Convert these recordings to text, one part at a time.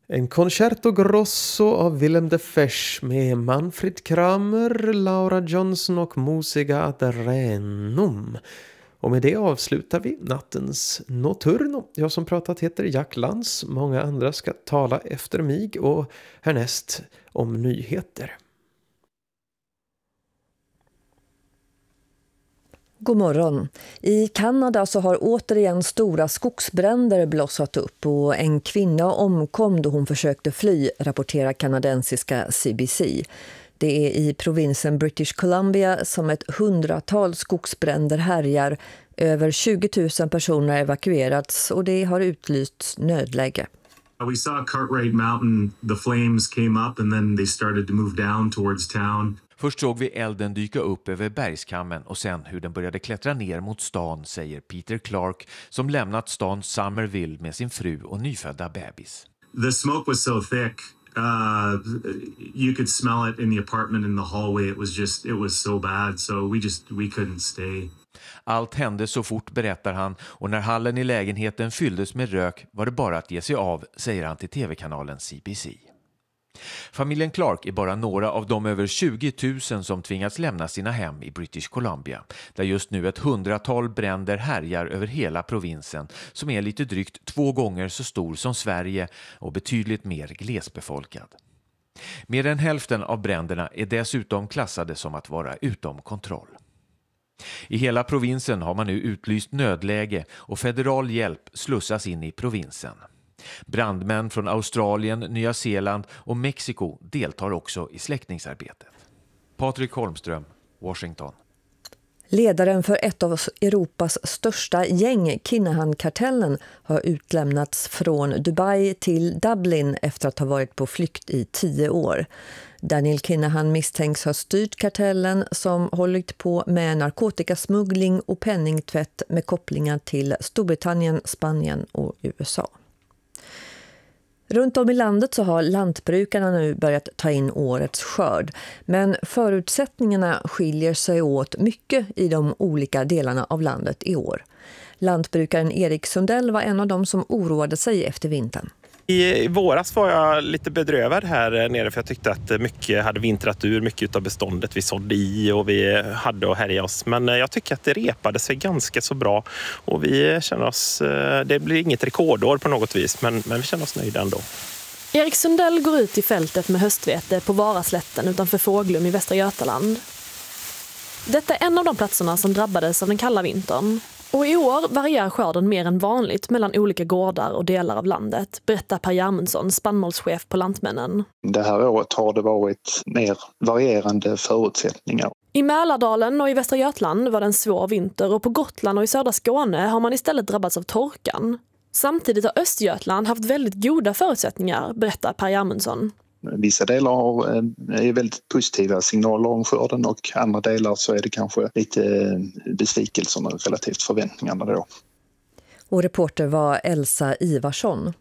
En concerto grosso av Willem de Fesch med Manfred Kramer, Laura Johnson och Musica ad Renum. Och med det avslutar vi nattens Notturno. Jag som pratat heter Jack Lantz. Många andra ska tala efter mig och härnäst om nyheter. God morgon. I Kanada så har återigen stora skogsbränder blossat upp och en kvinna omkom då hon försökte fly, rapporterar kanadensiska CBC. Det är i provinsen British Columbia som ett 100-tal skogsbränder härjar. Över 20 000 personer har evakuerats och det har utlysts nödläge. We saw Cartwright Mountain, the flames came up and then they started to move down towards town. Först såg vi elden dyka upp över bergskammen och sen hur den började klättra ner mot stan, säger Peter Clark som lämnat stan Somerville med sin fru och nyfödda bebis. The smoke was so thick, you could smell it in the apartment in the hallway. It was so bad, so we couldn't stay. Allt hände så fort, berättar han, och när hallen i lägenheten fylldes med rök var det bara att ge sig av, säger han till tv-kanalen CBC. Familjen Clark är bara några av de över 20 000 som tvingats lämna sina hem i British Columbia, där just nu ett 100-tal bränder härjar över hela provinsen, som är lite drygt 2 gånger så stor som Sverige och betydligt mer glesbefolkad. Mer än hälften av bränderna är dessutom klassade som att vara utom kontroll. I hela provinsen har man nu utlyst nödläge och federal hjälp slussas in i provinsen. Brandmän från Australien, Nya Zeeland och Mexiko deltar också i släckningsarbetet. Patrik Holmström, Washington. Ledaren för ett av Europas största gäng, Kinahan-kartellen, har utlämnats från Dubai till Dublin efter att ha varit på flykt i 10 år. Daniel Kinahan misstänks ha styrt kartellen som hållit på med narkotikasmuggling och penningtvätt med kopplingar till Storbritannien, Spanien och USA. Runt om i landet så har lantbrukarna nu börjat ta in årets skörd, men förutsättningarna skiljer sig åt mycket i de olika delarna av landet i år. Lantbrukaren Erik Sundell var en av dem som oroade sig efter vintern. I våras var jag lite bedrövad här nere för jag tyckte att mycket hade vintrat ur, mycket av beståndet vi sådde i och vi hade att härja oss. Men jag tycker att det repade sig ganska så bra och vi känner oss, det blir inget rekordår på något vis, men vi känner oss nöjda ändå. Erik Sundell går ut i fältet med höstvete på Varaslätten utanför Fåglum i Västra Götaland. Detta är en av de platserna som drabbades av den kalla vintern. Och i år varierar skörden mer än vanligt mellan olika gårdar och delar av landet, berättar Per Jarmundsson, spannmålschef på Lantmännen. Det här året har det varit mer varierande förutsättningar. I Mälardalen och i Västra Götaland var det en svår vinter och på Gotland och i södra Skåne har man istället drabbats av torkan. Samtidigt har Östergötland haft väldigt goda förutsättningar, berättar Per Jarmundsson. Vissa delar är väldigt positiva signaler om skörden och andra delar så är det kanske lite besvikelser relativt förväntningarna då. Och reporter var Elsa Ivarsson.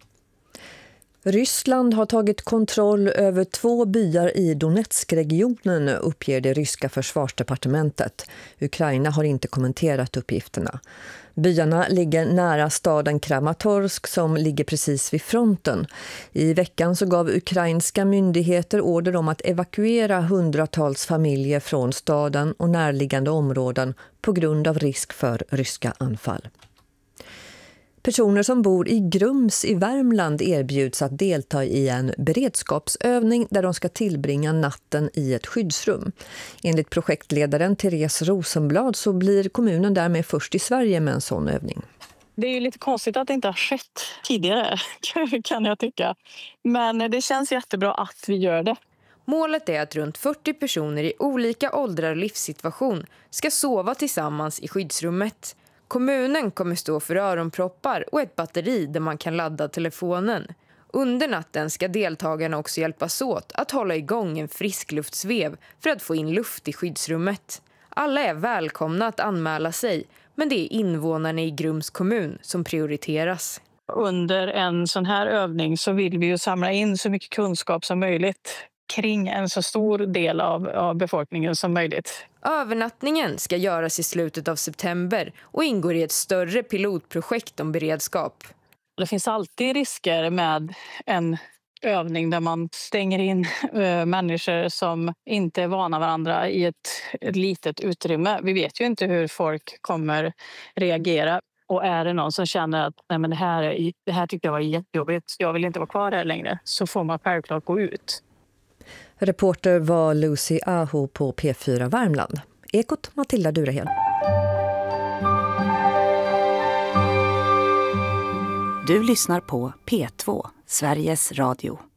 Ryssland har tagit kontroll över 2 byar i Donetskregionen, uppger det ryska försvarsdepartementet. Ukraina har inte kommenterat uppgifterna. Byarna ligger nära staden Kramatorsk som ligger precis vid fronten. I veckan så gav ukrainska myndigheter order om att evakuera 100-tals familjer från staden och närliggande områden på grund av risk för ryska anfall. Personer som bor i Grums i Värmland erbjuds att delta i en beredskapsövning där de ska tillbringa natten i ett skyddsrum. Enligt projektledaren Therese Rosenblad så blir kommunen därmed först i Sverige med en sån övning. Det är ju lite konstigt att det inte har skett tidigare, kan jag tycka. Men det känns jättebra att vi gör det. Målet är att runt 40 personer i olika åldrar och livssituation ska sova tillsammans i skyddsrummet. Kommunen kommer stå för öronproppar och ett batteri där man kan ladda telefonen. Under natten ska deltagarna också hjälpas åt att hålla igång en friskluftsvev för att få in luft i skyddsrummet. Alla är välkomna att anmäla sig, men det är invånarna i Grums kommun som prioriteras. Under en sån här övning så vill vi ju samla in så mycket kunskap som möjligt kring en så stor del av befolkningen som möjligt. Övernattningen ska göras i slutet av september och ingår i ett större pilotprojekt om beredskap. Det finns alltid risker med en övning där man stänger in människor som inte är vana varandra i ett litet utrymme. Vi vet ju inte hur folk kommer reagera. Och är det någon som känner att nej, men det här tyckte jag var jättejobbigt, jag vill inte vara kvar här längre, så får man självklart gå ut. Reporter var Lucy Aho på P4 Värmland. Ekot Matilda Durehel. Du lyssnar på P2, Sveriges Radio.